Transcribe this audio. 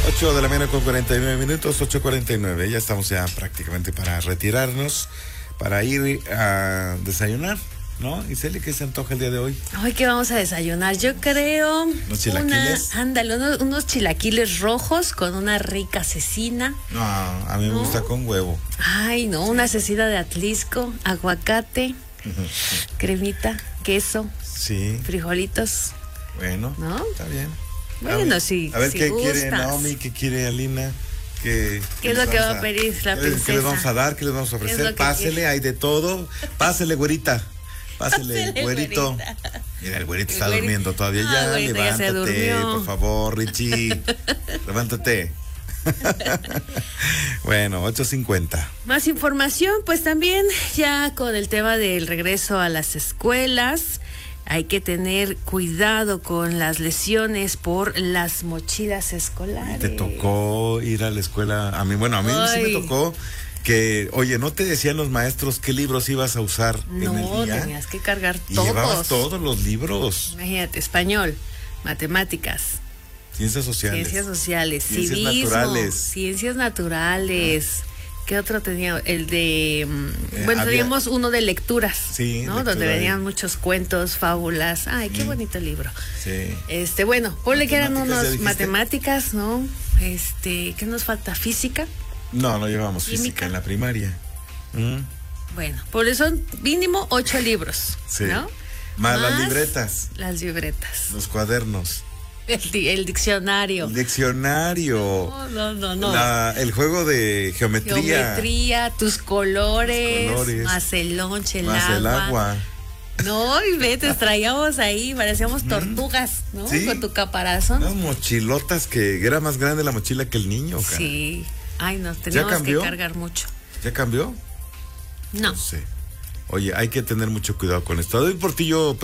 8 de la mañana con 49 minutos, 8:49. Ya estamos ya prácticamente para retirarnos, para ir a desayunar, ¿no? Iseli, ¿qué se antoja el día de hoy? Ay, ¿qué vamos a desayunar? Yo creo... ¿Unos chilaquiles? Unos chilaquiles rojos con una rica cecina. No, a mí me gusta con huevo. Ay, no, una cecina de Atlisco, aguacate, cremita, queso, sí, frijolitos. Bueno, ¿no? Está bien. Bueno, sí. A ver, si ¿qué gustas. quiere Naomi? ¿Qué quiere Alina? ¿Qué es lo que va a pedir la princesa? ¿Qué les vamos a dar? ¿Qué les vamos a ofrecer? Pásele, quiere? hay de todo. Pásele, güerita. Pásele, güerito. Güerita. Mira, el güerito está durmiendo todavía. Ah, Ya, güerito, ya se levántate, durmió. por favor, Richie. Levántate. Bueno, 8:50. Más información, pues también ya con el tema del regreso a las escuelas, hay que tener cuidado con las lesiones por las mochilas escolares. ¿Te tocó ir a la escuela? A mí sí me tocó que, oye, ¿no te decían los maestros qué libros ibas a usar en el día? No, tenías que cargar Y todos. llevabas todos los libros. Imagínate, español, matemáticas, Ciencias sociales. ciencias Ciencias civismo, naturales. ciencias naturales. ¿Qué otro tenía? El de... bueno, había... teníamos uno de lecturas, sí, ¿no? lectura Donde venían ahí. Muchos cuentos, fábulas. Ay, qué bonito libro. Sí. Bueno, ponle que eran unos ¿ya matemáticas, ¿no? ¿Qué nos falta? ¿Física? No llevamos ¿Química? física en la primaria. Bueno, por eso mínimo 8 libros, Sí. ¿no? Más las libretas. Las libretas. Los cuadernos. El diccionario. El diccionario. No. El juego de geometría. Tus colores, colores, más el lonche, más el agua. No, y vete, traíamos ahí, parecíamos tortugas, ¿no? Sí. Con tu caparazón. Unas mochilotas que era más grande la mochila que el niño, cara. Sí. Ay, no, teníamos que cargar mucho. ¿Ya cambió? No. No sé. Oye, hay que tener mucho cuidado con esto. Doy Portillo